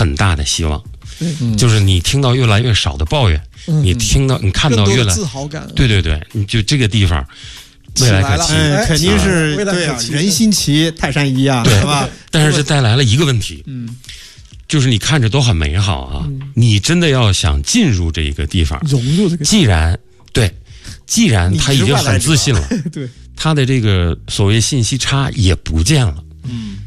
很大的希望。就是你听到越来越少的抱怨，你看到越来自豪感。 对，你就这个地方未来可期， 肯定是对啊，人心齐，泰山移啊， 对吧？ 但是这带来了一个问题，就是你看着都很美好啊，你真的要想进入这个地方， 融入这个， 既然他已经很自信了， 对， 他的这个所谓信息差也不见了，